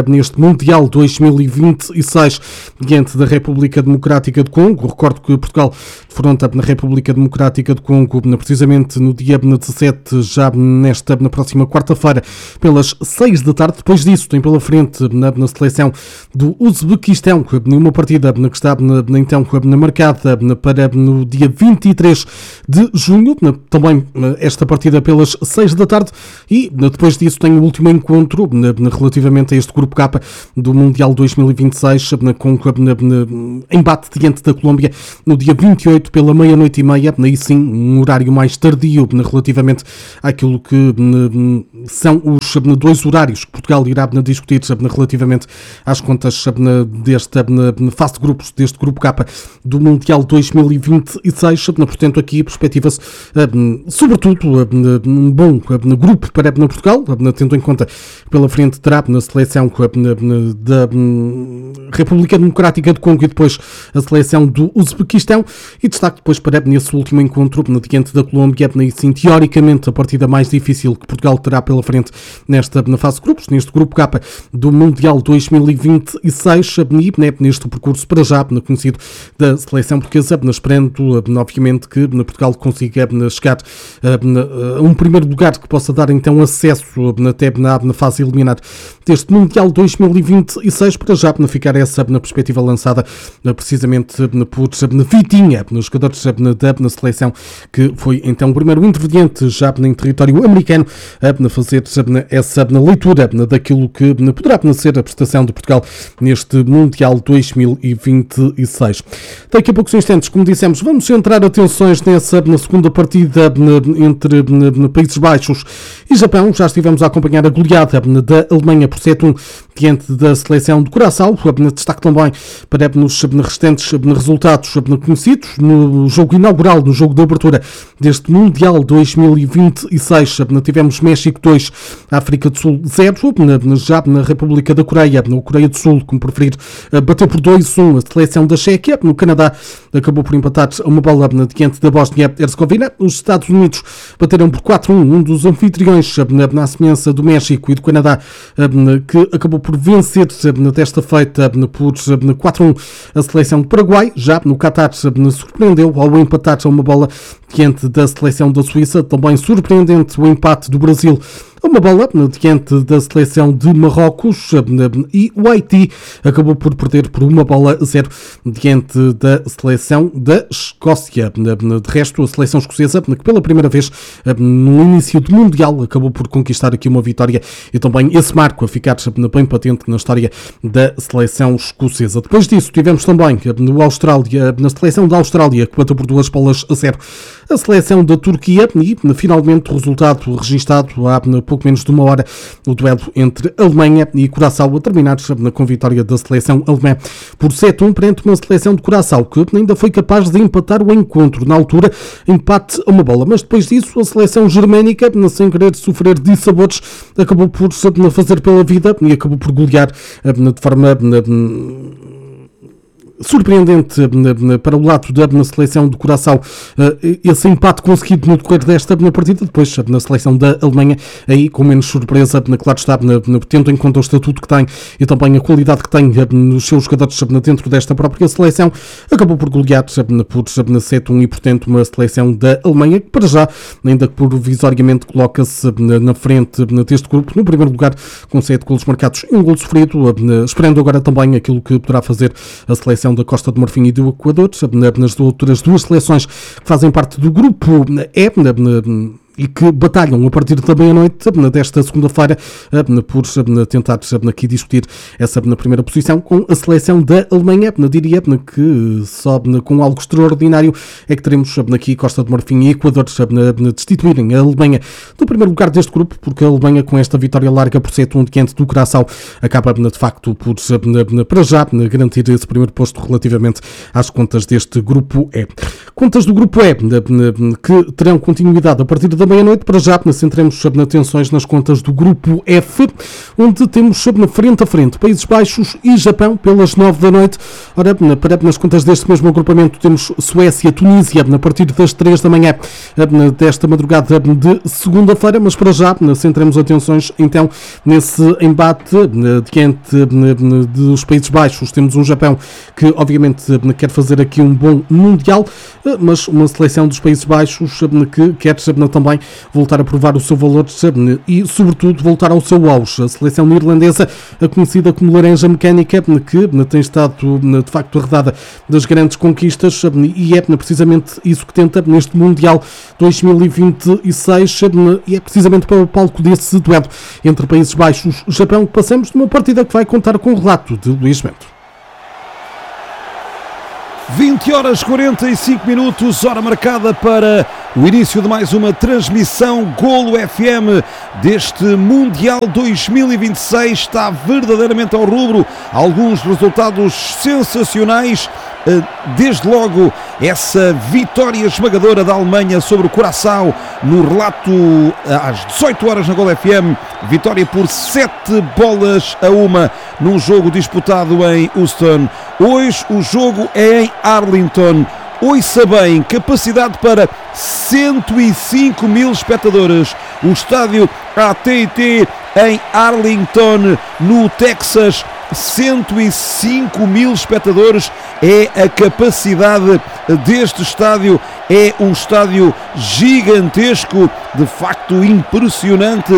neste Mundial 2026 diante da República Democrática do Congo. Recordo que Portugal defronta na República Democrática do Congo precisamente no dia 17, já na próxima quarta-feira, pelas 6 da tarde. Depois disso tem pela frente na seleção do Uzbequistão uma partida que está então marcada para no dia 23 de junho, também esta partida pelas 6 da tarde, e depois disso tem o último encontro relativamente a este Grupo K do Mundial 2026 com embate diante da Colômbia no dia 28 pela meia-noite e meia, aí sim um horário mais tardio relativamente àquilo que são os 2 horários que Portugal irá discutir relativamente às contas desta fase de grupos deste Grupo K do Mundial 2026. Portanto, aqui perspectiva-se sobretudo um bom grupo para Portugal, tendo em conta pela frente terá na seleção da República Democrática do Congo e depois a seleção do Uzbequistão, e destaque depois para nesse último encontro diante da Colômbia, e sim, teoricamente a partida mais difícil que Portugal terá pela frente na fase de grupos, neste Grupo K do Mundial 2026, e neste percurso para já conhecido da seleção portuguesa, esperando obviamente que Portugal consiga chegar a um primeiro lugar que possa dar então acesso até na fase eliminar deste Mundial 2026, para já ficar essa perspectiva lançada precisamente por Vitinha, nos jogadores da seleção, que foi então o primeiro interveniente já em território americano a fazer essa leitura daquilo que poderá ser a prestação de Portugal neste Mundial 2026. Daqui a poucos instantes, como dissemos, vamos centrar atenções na segunda partida entre Países Baixos e Japão. Já estivemos a acompanhar a goleada da Alemanha por 7-1 diante da seleção de Curaçao. Destaque também para nos restantes resultados conhecidos no jogo inaugural, no jogo de abertura deste Mundial 2026. Tivemos México 2, África do Sul 0, já na República da Coreia, no Coreia do Sul, como preferir, bateu por 2-1 a seleção da Chequia. No Canadá acabou por empatar uma bola diante da Bósnia-Herzegovina. Os Estados Unidos bateram por 4-1, um dos anfitriões na semelhança do México e do Canadá, que acabou por vencer desta feita por 4-1 a seleção do Paraguai. Já no Qatar surpreendeu ao empatar uma bola diante da seleção da Suíça. Também surpreendente o empate do Brasil a uma bola diante da seleção de Marrocos, e o Haiti acabou por perder por 1-0 diante da seleção da Escócia. De resto, a seleção escocesa, que pela primeira vez no início do Mundial acabou por conquistar aqui uma vitória, e também esse marco a ficar bem patente na história da seleção escocesa. Depois disso, tivemos também na seleção da Austrália, que bateu por 2-0 a seleção da Turquia, e finalmente o resultado registado há pouco menos de uma hora, o duelo entre Alemanha e Curaçao, a terminar com vitória da seleção alemã por 7-1 perante uma seleção de Curaçao que ainda foi capaz de empatar o encontro, na altura empate a uma bola, mas depois disso a seleção germânica, sem querer sofrer dissabores, acabou por fazer pela vida e acabou por golear de forma surpreendente para o lado da seleção de Curaçao esse empate conseguido no decorrer desta partida. Depois na seleção da Alemanha, aí com menos surpresa, claro está, tendo em conta o estatuto que tem e também a qualidade que tem nos seus jogadores dentro desta própria seleção, acabou por golear por 7-1, e portanto uma seleção da Alemanha que para já, ainda que provisoriamente, coloca-se na frente deste grupo, no primeiro lugar com 7 golos marcados e um golo sofrido, esperando agora também aquilo que poderá fazer a seleção da Costa de Marfim e do Equador, nas outras duas seleções que fazem parte do grupo E, e que batalham a partir da meia-noite desta segunda-feira por tentar aqui discutir essa primeira posição com a seleção da Alemanha. Diria que só com algo extraordinário é que teremos aqui Costa de Marfim e Equador destituírem a Alemanha do primeiro lugar deste grupo, porque a Alemanha, com esta vitória larga por 7-1 diante do Curaçao, acaba de facto por para já garantir esse primeiro posto relativamente às contas deste grupo E. Contas do grupo E que terão continuidade a partir da meia-noite. Para já, centremos atenções nas contas do Grupo F, onde temos frente a frente Países Baixos e Japão pelas 9 da noite. Ora, nas contas deste mesmo agrupamento temos Suécia, Tunísia, a partir das 3 da manhã desta madrugada de segunda-feira, mas para já centremos atenções então nesse embate diante dos Países Baixos. Temos um Japão que obviamente quer fazer aqui um bom Mundial, mas uma seleção dos Países Baixos que quer também voltar a provar o seu valor e sobretudo voltar ao seu auge. A seleção neerlandesa, conhecida como Laranja Mecânica, que tem estado de facto arredada das grandes conquistas, e é precisamente isso que tenta neste Mundial 2026, e é precisamente para o palco desse duelo entre Países Baixos e Japão que passamos de uma partida que vai contar com o relato de Luís Bento. 20h45, hora marcada para o início de mais uma transmissão Golo FM deste Mundial 2026. Está verdadeiramente ao rubro, alguns resultados sensacionais. Desde logo essa vitória esmagadora da Alemanha sobre o Curaçao no relato às 18 horas na Golo FM, vitória por 7-1 num jogo disputado em Houston. Hoje o jogo é em Arlington. Ouça bem, capacidade para 105 mil espectadores. O estádio AT&T em Arlington, no Texas. 105 mil espectadores é a capacidade deste estádio. É um estádio gigantesco, de facto impressionante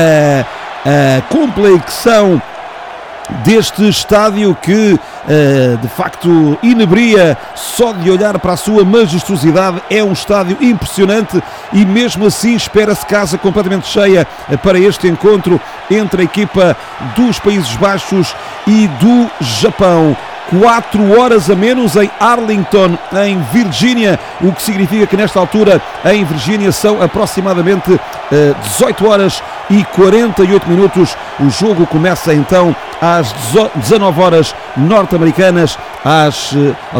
a complexão deste estádio que de facto inebria só de olhar para a sua majestosidade. É um estádio impressionante e mesmo assim espera-se casa completamente cheia para este encontro entre a equipa dos Países Baixos e do Japão. 4 horas a menos em Arlington, em Virgínia, o que significa que nesta altura em Virgínia são aproximadamente 18 horas e 48 minutos. O jogo começa então às 19 horas norte-americanas, às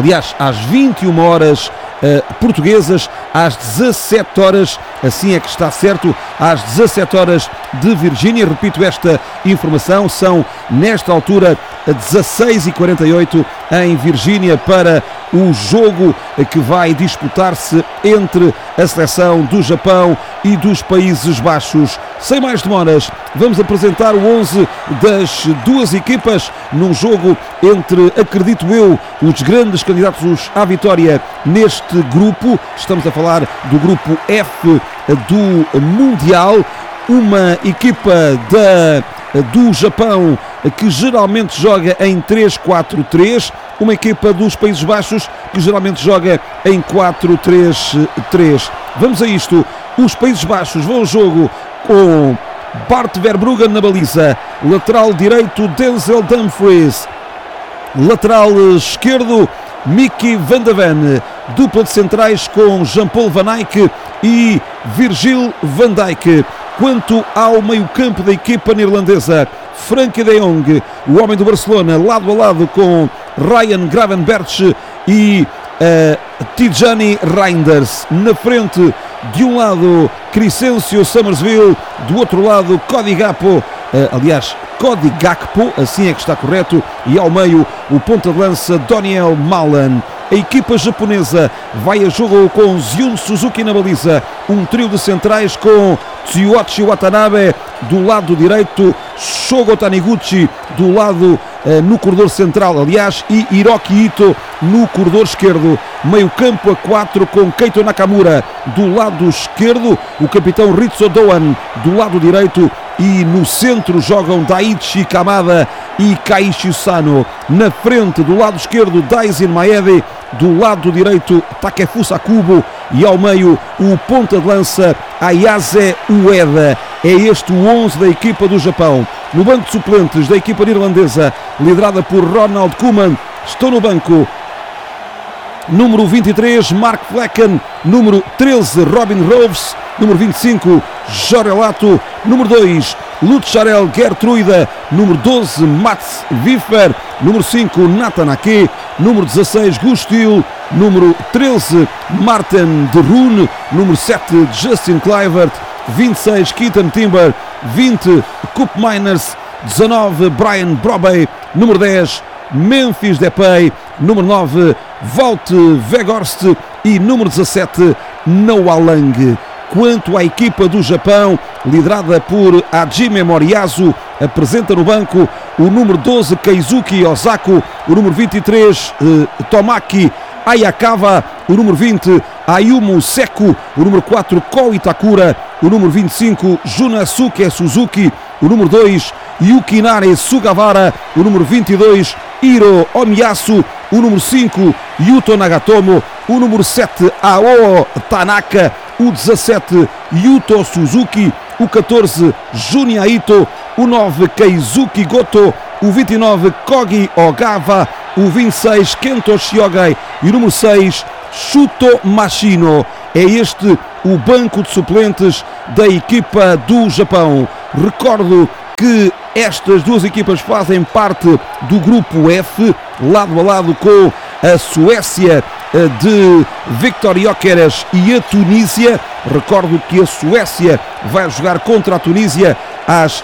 21 horas portuguesas, às 17 horas, assim é que está certo, às 17 horas de Virgínia. Repito esta informação, são nesta altura 16h48 em Virgínia para o jogo que vai disputar-se entre a seleção do Japão e dos Países Baixos. Sem mais demoras, vamos apresentar o 11 das duas equipas num jogo entre, acredito eu, os grandes candidatos à vitória neste grupo. Estamos a falar do grupo F do Mundial. Uma equipa do Japão que geralmente joga em 3-4-3, uma equipa dos Países Baixos que geralmente joga em 4-3-3. Vamos a isto. Os Países Baixos vão ao jogo com Bart Verbruggen na baliza, lateral direito Denzel Dumfries, lateral esquerdo Mickey van de Ven, dupla de centrais com Jean-Paul Van Eyck e Virgil van Dijk. Quanto ao meio-campo da equipa neerlandesa, Frenkie de Jong, o homem do Barcelona, lado a lado com Ryan Gravenberch e Tijani Reinders. Na frente, de um lado, Crescencio Summersville, do outro lado, Cody Gakpo, assim é que está correto, e ao meio, o ponta de lança Daniel Malan. A equipa japonesa vai a jogo com Zion Suzuki na baliza, um trio de centrais com Tsuyoshi Watanabe do lado direito, Shogo Taniguchi do lado no corredor central, e Hiroki Ito no corredor esquerdo. Meio campo a 4 com Keito Nakamura do lado esquerdo, o capitão Ritsu Doan do lado direito, e no centro jogam Daichi Kamada e Kaishi Sano. Na frente, do lado esquerdo, Daisen Maeda, do lado direito, Takefusa Kubo, e ao meio, o ponta de lança Ayase Ueda. É este o 11 da equipa do Japão. No banco de suplentes da equipa neerlandesa, liderada por Ronald Koeman, estão no banco número 23, Mark Flecken, número 13, Robin Roves, número 25, Jorelato, número 2, Lucharel Gertruida, número 12, Mats Wiffer, número 5, Nathan Ake, número 16, Gustil, número 13, Martin de Roon, número 7, Justin Kluivert, 26, Keaton Timber, 20, Coop Miners, 19, Brian Brobey, número 10, Memphis Depay, número 9, Wout Weghorst e número 17, Noah Lang. Quanto à equipa do Japão, liderada por Hajime Moriyasu, apresenta no banco o número 12, Keizuki Osako, o número 23, Tomaki Ayakawa, o número 20, Ayumu Seko, o número 4, Ko Itakura, o número 25, Junasuke Suzuki, o número 2, Yukinari Sugawara, o número 22, Hiro Omiyasu, o número 5, Yuto Nagatomo, o número 7, Ao Tanaka, o 17, Yuto Suzuki, o 14, Junya Ito, o 9, Keizuki Goto, o 29, Kogi Ogawa, o 26, Kento Shiogei e o número 6, Shuto Mashino. É este o banco de suplentes da equipa do Japão. Recordo que estas duas equipas fazem parte do grupo F, lado a lado com a Suécia de Viktor Gyökeres e a Tunísia. Recordo que a Suécia vai jogar contra a Tunísia às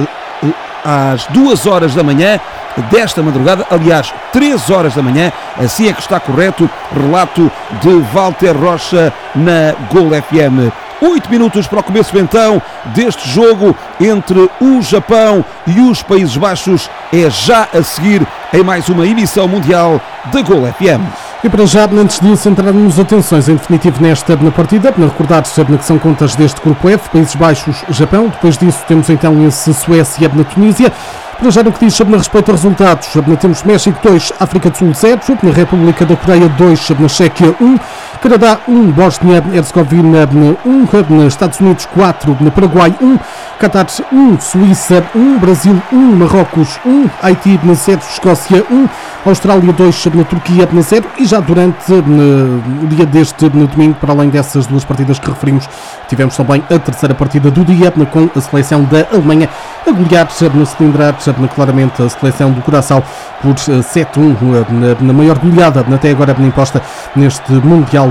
2 horas da manhã desta madrugada, aliás 3 horas da manhã, assim é que está correto. Relato de Walter Rocha na Gol FM. 8 minutos para o começo então deste jogo entre o Japão e os Países Baixos. É já a seguir em mais uma emissão mundial da Gol FM. E para já, antes de centrarmos atenções em definitivo nesta partida, para recordar que são contas deste grupo F, Países Baixos, Japão. Depois disso temos então esse Suécia na Tunísia. Para já no que diz sobre respeito a resultados, temos México 2, África do Sul 0, na República da Coreia 2, na Chequia 1, Canadá 1, Bósnia-Herzegovina 1, Estados Unidos 4, na Paraguai 1, Qatar 1, Suíça 1, Brasil 1, Marrocos 1, Haiti 0, Escócia 1, Austrália 2, na Turquia 0, e já durante o dia deste domingo, para além dessas duas partidas que referimos, tivemos também a terceira partida do dia com a seleção da Alemanha a golear no cilindrar claramente a seleção do Curaçao por 7-1, na maior goleada até agora imposta neste Mundial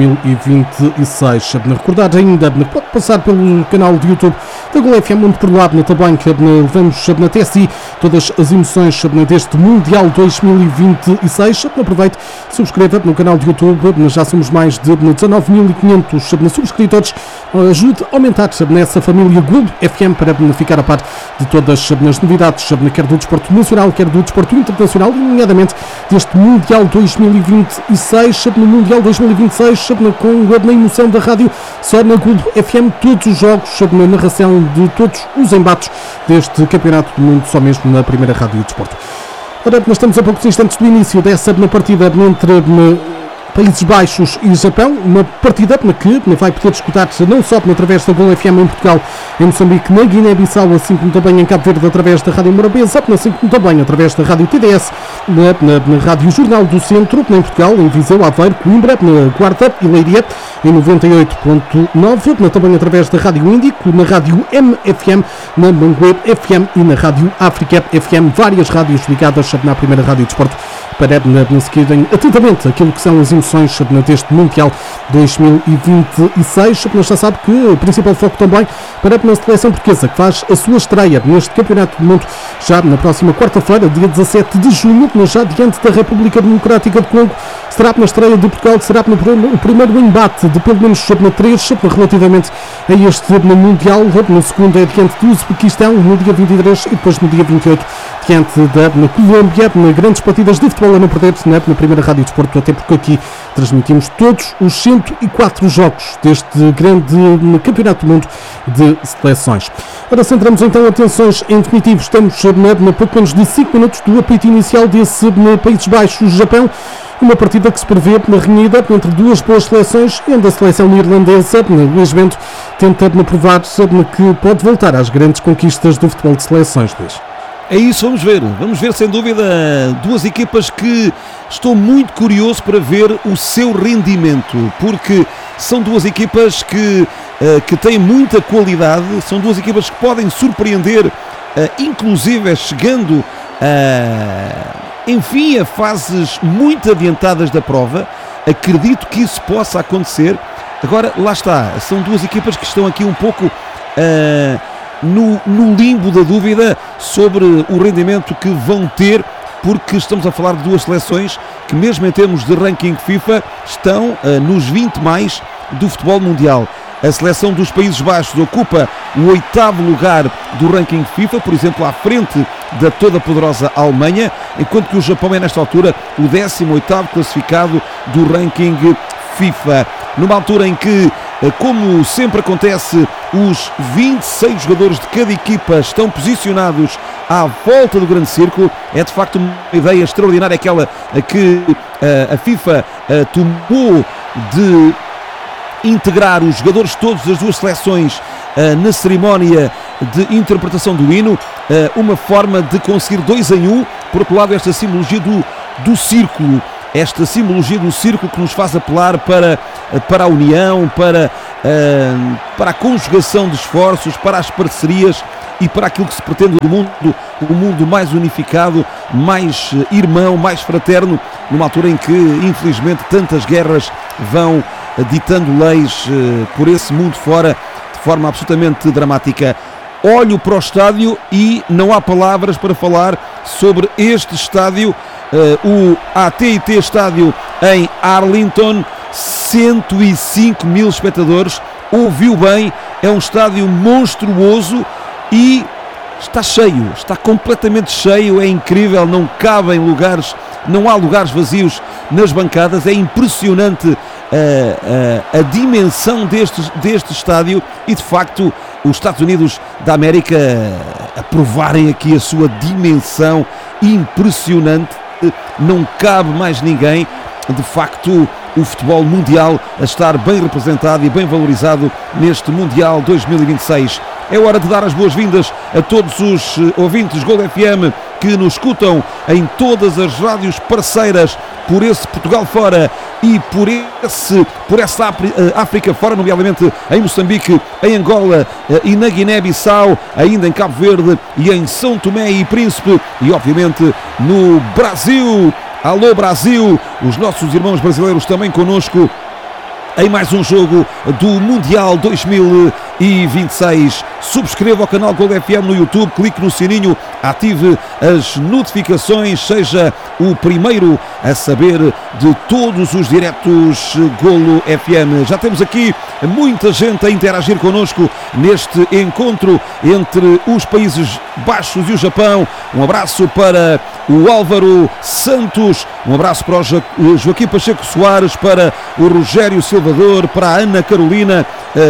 2026. Recordar ainda que pode passar pelo canal de YouTube da Gol FM, muito por lá também levamos até si todas as emoções deste Mundial 2026. Aproveite, subscreva no canal de YouTube, já somos mais de 19.500 subscritores. Ajude a aumentar nessa família Gol FM para ficar a par de todas as novidades, quer do desporto nacional, quer do desporto internacional, nomeadamente deste Mundial 2026, no Mundial 2026, com a emoção da rádio, só na Gol FM, todos os jogos, na narração de todos os embates deste Campeonato do Mundo, só mesmo na primeira rádio de desporto. Ora, nós estamos a poucos instantes do início dessa partida entre Países Baixos e Japão, uma partida que vai poder escutar-se não só através da Gol FM em Portugal, em Moçambique, na Guiné-Bissau, assim como também em Cabo Verde através da Rádio Morabeza, assim como também através da Rádio TDS, na Rádio Jornal do Centro, em Portugal, em Viseu, Aveiro, Coimbra, na Guarda e Leiria, em 98.9, também através da Rádio Índico, na Rádio MFM, na Mangueira FM e na Rádio África FM, várias rádios ligadas na primeira rádio de desporto para seguirem atentamente aquilo que são as emoções deste Mundial 2026. Mas já sabe que o principal foco também para a seleção portuguesa, que faz a sua estreia neste Campeonato do Mundo já na próxima quarta-feira, dia 17 de junho, já diante da República Democrática do Congo. Será na estreia de Portugal, será o primeiro embate de pelo menos 3 relativamente a este Mundial. No segundo é diante do Uzbequistão, no dia 23, e depois no dia 28 diante da Colômbia. Grandes partidas de futebol a não perder na primeira rádio de desporto, até porque aqui transmitimos todos os 104 jogos deste grande Campeonato do Mundo de seleções. Ora, centramos então atenções em definitivo. Estamos na pouco menos de 5 minutos do apito inicial desse Países Baixos-Japão. Uma partida que se prevê renhida entre duas boas seleções, onde a seleção neerlandesa, Luís Bento, tenta provar que pode voltar às grandes conquistas do futebol de seleções, Luís. É isso, vamos ver sem dúvida duas equipas que estou muito curioso para ver o seu rendimento, porque são duas equipas que têm muita qualidade, são duas equipas que podem surpreender, inclusive chegando enfim a fases muito adiantadas da prova. acredito que isso possa acontecer. Agora, lá está, são duas equipas que estão aqui um pouco no limbo da dúvida sobre o rendimento que vão ter, porque estamos a falar de duas seleções que, mesmo em termos de ranking FIFA, estão nos 20 mais do futebol mundial. A seleção dos Países Baixos ocupa o 8º lugar do ranking FIFA, por exemplo, à frente da toda poderosa Alemanha, enquanto que o Japão é, nesta altura, o 18º classificado do ranking FIFA. Numa altura em que, como sempre acontece, os 26 jogadores de cada equipa estão posicionados à volta do grande círculo, é de facto uma ideia extraordinária aquela que a FIFA tomou de integrar os jogadores todos das duas seleções na cerimónia de interpretação do hino, uma forma de conseguir 2 em 1. Por outro lado, esta simbologia do círculo, esta simbologia do círculo que nos faz apelar para a união, para a conjugação de esforços, para as parcerias e para aquilo que se pretende do mundo, um mundo mais unificado, mais irmão, mais fraterno, numa altura em que, infelizmente, tantas guerras vão ditando leis por esse mundo fora, de forma absolutamente dramática. Olho para o estádio e não há palavras para falar sobre este estádio, o AT&T Estádio em Arlington, 105 mil espectadores, ouviu bem, é um estádio monstruoso e está cheio, está completamente cheio, é incrível, não cabem lugares, não há lugares vazios nas bancadas, é impressionante a dimensão deste estádio e, de facto, os Estados Unidos da América a provarem aqui a sua dimensão impressionante, não cabe mais ninguém, de facto, o futebol mundial a estar bem representado e bem valorizado neste Mundial 2026. É hora de dar as boas-vindas a todos os ouvintes Gold FM que nos escutam em todas as rádios parceiras por esse Portugal fora e por essa África fora, nomeadamente em Moçambique, em Angola e na Guiné-Bissau, ainda em Cabo Verde e em São Tomé e Príncipe e, obviamente, no Brasil. Alô Brasil, os nossos irmãos brasileiros também connosco em mais um jogo do Mundial 2026. Subscreva o canal Gold FM no YouTube, clique no sininho, ative as notificações, seja o primeiro a saber de todos os diretos Golo FM. Já temos aqui muita gente a interagir connosco neste encontro entre os Países Baixos e o Japão. Um abraço para o Álvaro Santos, um abraço para o Joaquim Pacheco Soares, para o Rogério Salvador, para a Ana Carolina,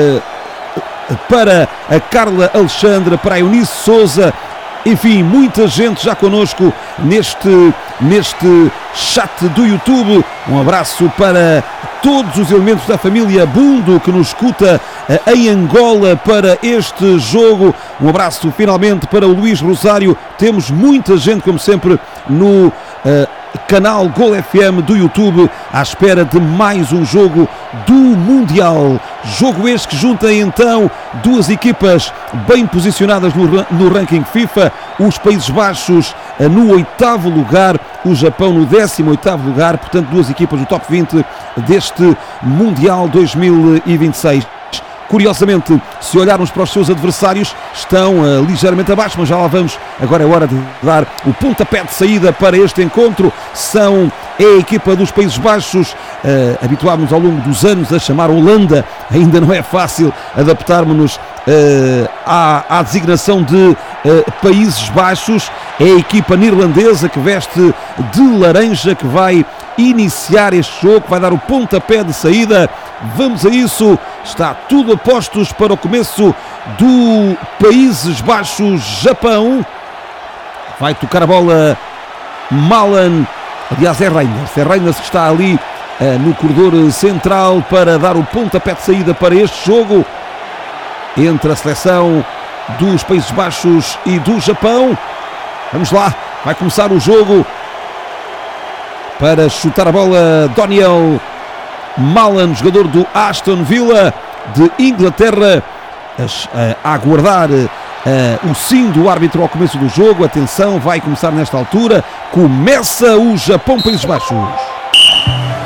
para a Carla Alexandra, para a Eunice Souza, enfim, muita gente já connosco neste chat do YouTube. Um abraço para todos os elementos da família Bundo que nos escuta em Angola para este jogo. Um abraço finalmente para o Luís Rosário. Temos muita gente, como sempre, no canal Gol FM do YouTube, à espera de mais um jogo do Mundial. Jogo este que junta então duas equipas bem posicionadas no ranking FIFA, os Países Baixos no 8º lugar, o Japão no 18º lugar, portanto duas equipas no top 20 deste Mundial 2026. Curiosamente, se olharmos para os seus adversários, estão ligeiramente abaixo, mas já lá vamos. Agora é hora de dar o pontapé de saída para este encontro. É a equipa dos Países Baixos. Habituámos ao longo dos anos a chamar Holanda. Ainda não é fácil adaptarmos-nos à designação de Países Baixos. É a equipa neerlandesa que veste de laranja, que vai iniciar este jogo, vai dar o pontapé de saída. Vamos a isso. Está tudo a postos para o começo do Países Baixos-Japão. Vai tocar a bola Malan. Aliás, é Reinders que está ali no corredor central para dar o pontapé de saída para este jogo entre a seleção dos Países Baixos e do Japão. Vamos lá, vai começar o jogo. Para chutar a bola, Daniel Malan, jogador do Aston Villa de Inglaterra, a aguardar o sim do árbitro ao começo do jogo. Atenção, vai começar nesta altura. Começa o Japão-Países Baixos.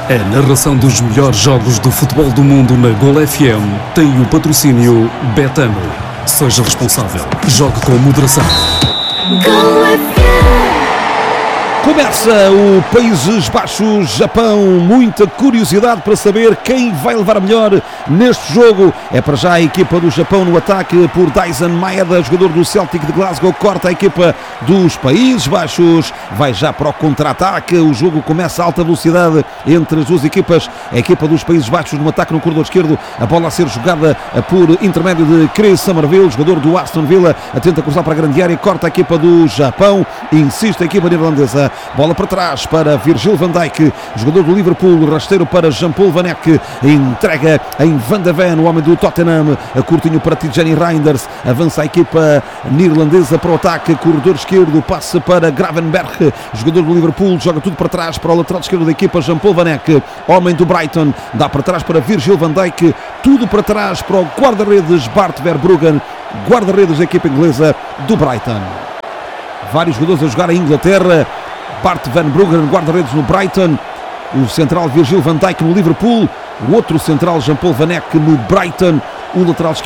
A narração dos melhores jogos do futebol do mundo na Gol FM tem o patrocínio Betano. Seja responsável. Jogue com moderação. Começa o Países Baixos-Japão. Muita curiosidade para saber quem vai levar a melhor neste jogo. É para já a equipa do Japão no ataque por Dyson Maeda, jogador do Celtic de Glasgow. Corta a equipa dos Países Baixos. Vai já para o contra-ataque. O jogo começa a alta velocidade entre as duas equipas. A equipa dos Países Baixos no ataque no corredor esquerdo. A bola a ser jogada por intermédio de Chris Somerville, jogador do Aston Villa. Tenta cruzar para a grande área. Corta a equipa do Japão. Insiste a equipa neerlandesa. Bola para trás para Virgil van Dijk, jogador do Liverpool, rasteiro para Jean-Paul Van Eyck, entrega em Van de Ven, o homem do Tottenham, curtinho para Tijani Reinders, avança a equipa neerlandesa para o ataque, corredor esquerdo, passa para Gravenberch, jogador do Liverpool, joga tudo para trás para o lateral esquerdo da equipa, Jean-Paul Van Eyck, homem do Brighton, dá para trás para Virgil van Dijk, tudo para trás para o guarda-redes Bart Verbruggen, guarda-redes da equipa inglesa do Brighton. Vários jogadores a jogar em Inglaterra. Bart Van Bruggen, guarda-redes no Brighton, o central Virgil van Dijk no Liverpool, o outro central Jean-Paul Van Eyck no Brighton, o lateral esquerdo